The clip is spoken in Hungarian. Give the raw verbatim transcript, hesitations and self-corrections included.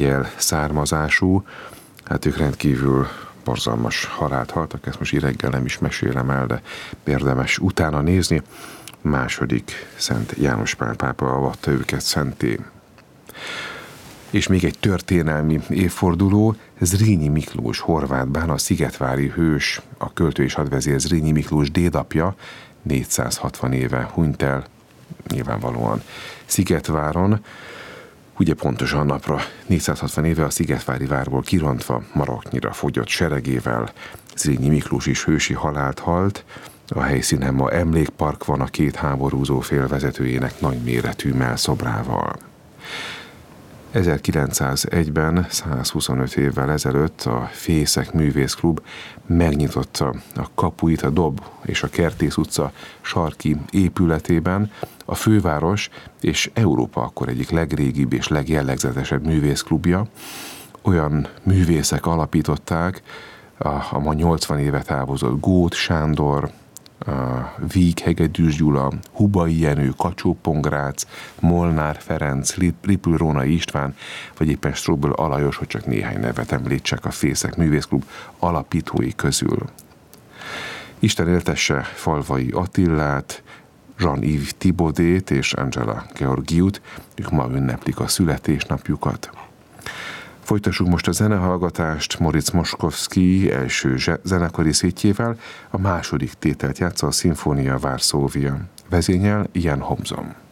jel származású, hát ők rendkívül borzalmas halált haltak, ezt most reggel nem is mesélem el, de érdemes utána nézni. Második Szent János Pál pápa avatta őket szenté. És még egy történelmi évforduló, Zrínyi Miklós horvátbán, a szigetvári hős, a költő és hadvezér Zrínyi Miklós dédapja négyszázhatvan éve hunyt el, nyilvánvalóan Szigetváron. Ugye pontosan napra négyszázhatvan éve a szigetvári várból kirontva Maroknyira fogyott seregével Zrínyi Miklós is hősi halált halt. A helyszínen ma emlékpark van a két háborúzó fél vezetőjének nagyméretű mellszobrával. ezerkilencszázegyben, százhuszonöt évvel ezelőtt a Fészek Művészklub megnyitotta a kapuit a Dob és a Kertész utca sarki épületében. A főváros és Európa akkor egyik legrégibb és legjellegzetesebb művészklubja. Olyan művészek alapították, a, a ma nyolcvan éve távozott Góth Sándor, Víg Hegedűs Gyula, Hubai Jenő, Kacsó-Pongrác, Molnár Ferenc, Lipül Rónai István, vagy éppen Stróböl Alajos, hogy csak néhány nevet említsek a Fészek Művészklub alapítói közül. Isten éltesse Falvai Attillát, Jean-Yves Thibaudet és Angela Georgiút, ők ma ünneplik a születésnapjukat. Folytassuk most a zenehallgatást Moritz Moszkowski első zenekari szétjével, a második tételt játsza a Szimfónia Varsóvia. Vezényel Jan Homzom.